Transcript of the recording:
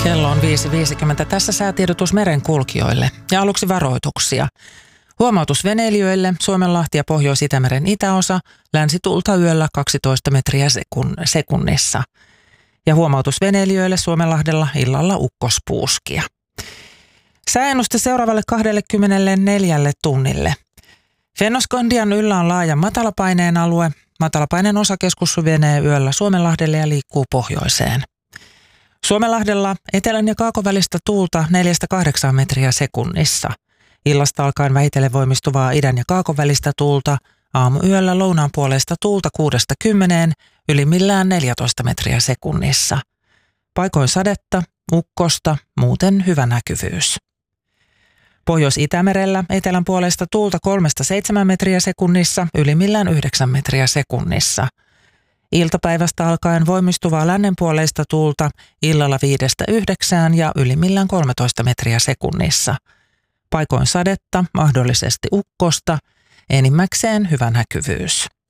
Kello on 5.50. Tässä säätiedotus merenkulkijoille ja aluksi varoituksia. Huomautus veneilijöille: Suomenlahti ja Pohjois-Itämeren itäosa, länsituulta yöllä 12 metriä sekunnissa. Ja huomautus veneilijöille: Suomenlahdella illalla ukkospuuskia. Sääennuste seuraavalle 24 tunnille. Fennoskandian yllä on laaja matalapaineen alue. Matalapaineen osakeskus suvenee yöllä Suomenlahdelle ja liikkuu pohjoiseen. Suomenlahdella etelän ja kaakovälistä tuulta 4-8 metriä sekunnissa. Illasta alkaen vähitellen voimistuvaa idän ja kaakovälistä tuulta, aamuyöllä lounaan puoleista tuulta 6-10, ylimmillään 14 metriä sekunnissa. Paikoin sadetta, ukkosta, muuten hyvä näkyvyys. Pohjois-Itämerellä etelän puolesta tuulta 3-7 metriä sekunnissa, ylimmillään 9 metriä sekunnissa. Iltapäivästä alkaen voimistuvaa lännenpuoleista tuulta illalla 5-9 ja ylimmillään 13 metriä sekunnissa. Paikoin sadetta, mahdollisesti ukkosta, enimmäkseen hyvä näkyvyys.